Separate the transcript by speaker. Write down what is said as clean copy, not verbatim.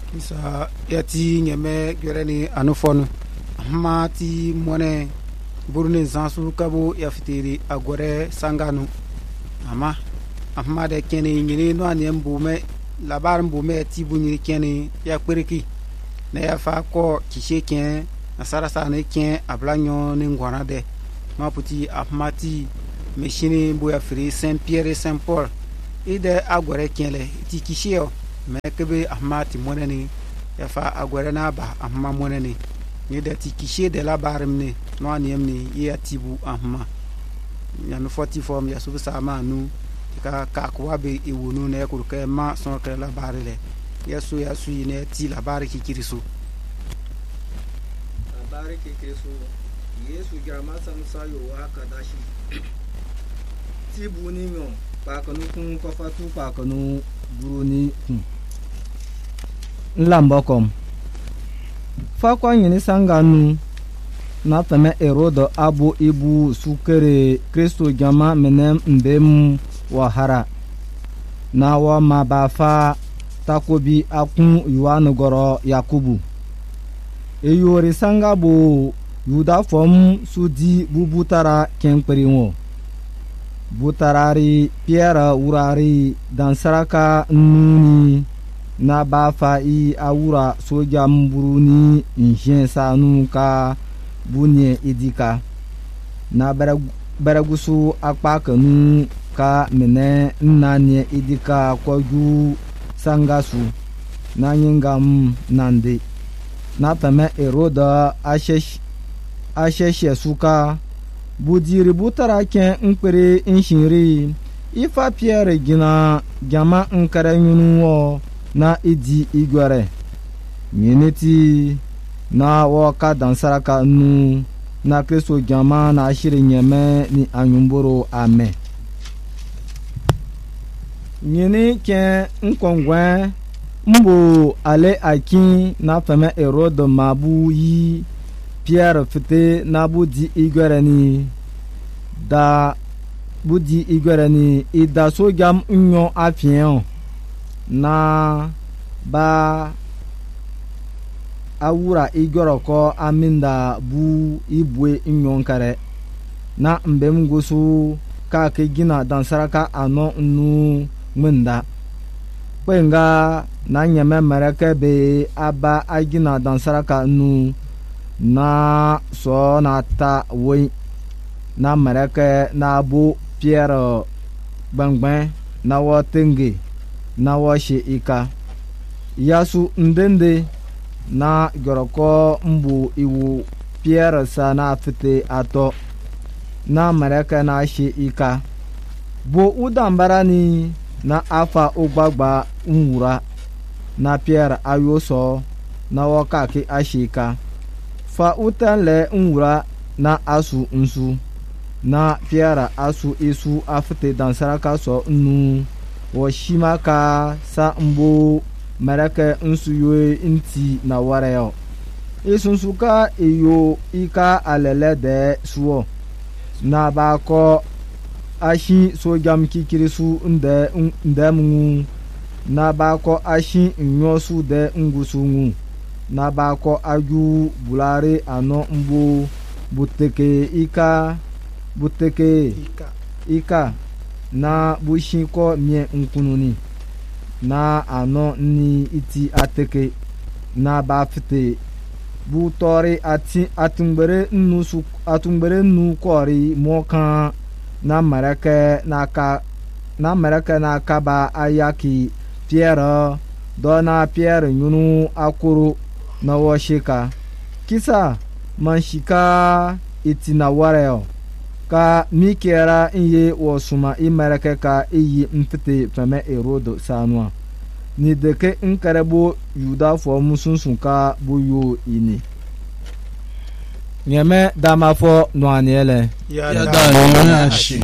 Speaker 1: isa yati nyeme gereni anufonu ahmati mone burne zansu kabo yafitiri agore sanganu ama ahmade kene nyini no anem bume labar bume ti bunyi kene ya kperiki na ya fa ko kishe ken asara sa ne ken ablanyo ne ngwana de maputi ahmati machine bo ya firi Saint Pierre et Saint Paul ide agore kenle ti kishe o mekebe ahmati moneni ya fa agore na ba ahma moneni ni de ti kishe de la barimne no anem ni ya tibu ahma ya me 40 form ya su sa ma nu ka kwa be iwunu ne ko ke ma son ke la barile ya su ne ti la bari kikirisu
Speaker 2: la bari kikirisu yesu jama samsa yo haka dashi tibu ni mo pa kanu kun ko fatu pa kanu buru ni
Speaker 3: nlambokom fa kwa nyini sanganu na tame erodo abu ibu sukere kristo jama menem mbem wahara na wa mabafa takobi akun yuanu goro yakubu eyori sangabo yuda fom sudi bubutara kenkperiwo butarari piera urari dansaraka nuni na bafa i awura soja mburuni njen sanu ka bunye idika na baragusu akpakanu ka mene nnanye idika kwaju sangasu na nyingam nande na tame eroda asheshe suka budiri butara ken nkpere nshinri ifa pierre gina jama nkare nyunuwo na idi igwere nyiniti na waka dansaraka nu na kristo jama na ashiri nyeme ni anyumboro ame nyini ken nkongwe mbo ale akin na feme erode mabu yi pierre fite na budi igwere ni da budi igwere ni ida sojam nyo afien na ba awura igoroko aminda bu ibwe nyonkare na mbem gosu ka ke gina dansaraka ano nu mwenda kwenga na nyame mereke be aba agina dansaraka nu na so na ta woi na mereke na bu pierre bangban na wo tenge na wo she ika yasu ndende na goroko mbu iwu pierre sa na fite ato na mereke na she ika bo udambara ni na afa ugbagba nwura na pierre ayoso na wakaki ashika fa utanle nwura na asu nsu na pierre asu isu afite dansaraka so nu wo shimaka sa mbo mereke nsu yo inti na wareo isunsuka iyo ika alele de suo na bako ashi sojam kikirisu nde mungu na bako ashi nyosu de ngusungu na bako aju bulare ano mbo buteke ika na bushinko mie nkununi na ano ni iti ateke na bafite butori atumbere nu kori mokan na marake na kaba ayaki pierre do na pierre nyunu akuru na washika kisa manshika iti na wareo ka mikera inye wasuma imarake ka iyi mfite feme erodo sanwa ni deke nkarebo yuda fo musunsun ka buyo ini nyeme dama fo no aniele
Speaker 1: ya da